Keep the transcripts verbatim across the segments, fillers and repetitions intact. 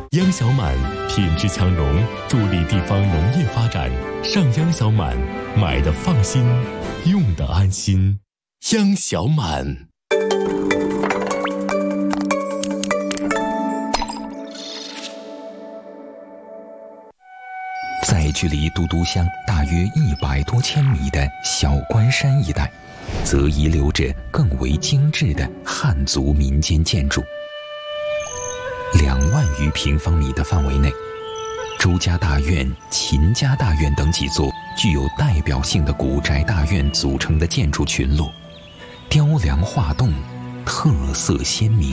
央小满品质强农，助力地方农业发展。上央小满，买的放心，用的安心。央小满。 在距离都督乡大约一百多千米的小关山一带，则遗留着更为精致的汉族民间建筑。两万余平方米的范围内，周家大院、秦家大院等几座具有代表性的古宅大院组成的建筑群落，雕梁画栋，特色鲜明。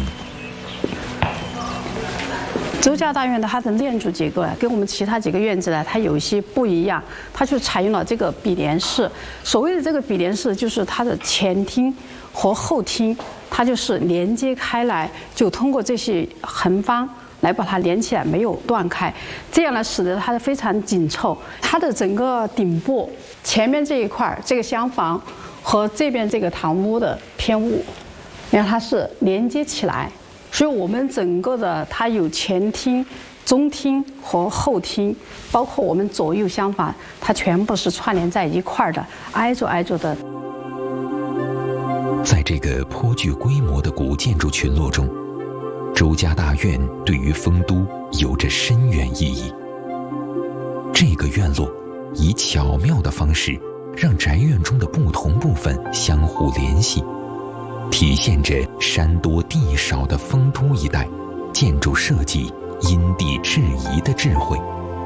周家大院的它的建筑结构啊，跟我们其他几个院子呢，它有一些不一样，它就采用了这个比连式。所谓的这个比连式，就是它的前厅和后厅，它就是连接开来，就通过这些横方来把它连起来，没有断开，这样呢，使得它非常紧凑。它的整个顶部前面这一块这个厢房和这边这个堂屋的偏屋，你看它是连接起来。所以我们整个的它有前厅、中厅和后厅，包括我们左右厢房，它全部是串联在一块儿的，挨着挨着的。 在这个颇具规模的古建筑群落中，周家大院对于丰都有着深远意义。这个院落以巧妙的方式，让宅院中的不同部分相互联系，体现着山多地少的丰都一带建筑设计因地制宜的智慧。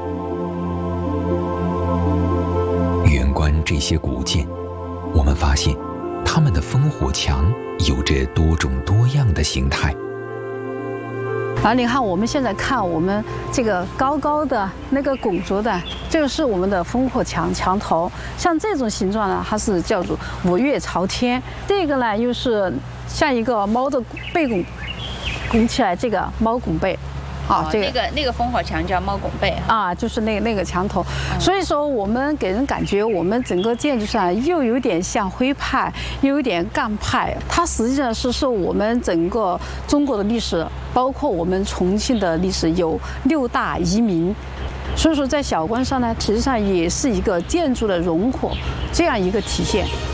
远观这些古建，我们发现它们的烽火墙有着多种多样的形态。 然后你看，我们现在看我们这个高高的那个拱足的，这个是我们的烽火墙墙头。像这种形状呢，它是叫做五岳朝天。这个呢，又是像一个猫的背拱拱起来，这个猫拱背。 啊，这个、哦、那个那个烽火墙叫猫拱背啊，就是那个那个墙头。嗯、所以说，我们给人感觉，我们整个建筑上又有点像徽派，又有点赣派。它实际上是受我们整个中国的历史，包括我们重庆的历史有六大移民。所以说，在小关山呢，实际上也是一个建筑的融合这样一个体现。